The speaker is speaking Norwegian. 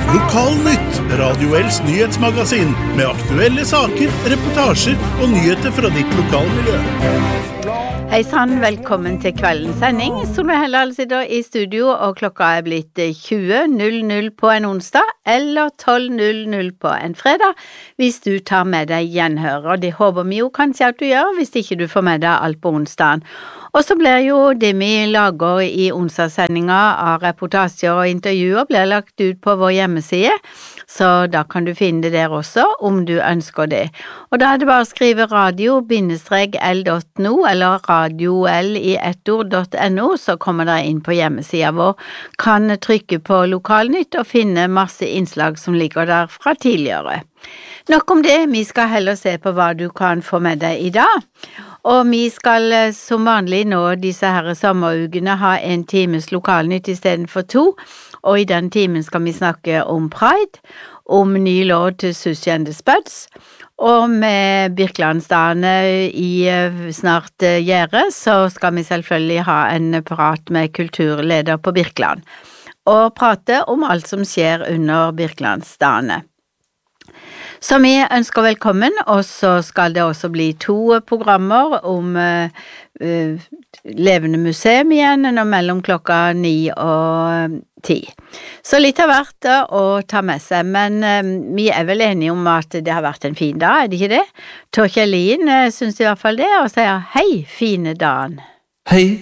Lokalnytt, Radio L's nyhetsmagasin med aktuelle saker, reportasjer og nyheter fra ditt lokalmiljø. Hei sann, velkommen til kveldens sending. Solveig Helldal sitter i studio, og klokka blitt 20.00 på en onsdag, eller 12.00 på en fredag, hvis du tar med deg gjenhør. Og det håper vi jo kanskje at du gjør, hvis ikke du får med deg alt på onsdagen. Og så blir jo det vi lager i onsdagssendinga av reportasjer og intervjuer blir lagt ut på vår hjemmeside, så da kan du finne det der også, om du ønsker det. Og da er det bare å skrive radio-l.no eller radio-l i ettord.no, så kommer dere inn på hjemmesida vår, kan trykke på Lokalnytt og finne masse innslag som ligger der fra tidligere. Nok om det, vi skal heller se på hva du kan få med deg i dag. Og vi skal som vanlig nå disse her sommerugene ha en times lokalnytt i stedet for 2, og i den timen skal vi snakke om Pride, om ny låt til Susie and the Spuds, og med Birkelandsdagene i snart gjerde, så skal vi selvfølgelig ha en prat med kulturleder på Birkeland, og prate om alt som skjer under Birkelandsdagene. Så vi ønsker velkommen, og så skal det også bli 2 programmer om Levende museum igjen mellom klokka 9 og 10. Så litt har vært å ta med seg, men vi er vel enige om at det har vært en fin dag, er det ikke det? Torkjell Lien synes i hvert fall det, og sier hei, fine dagen. Hei,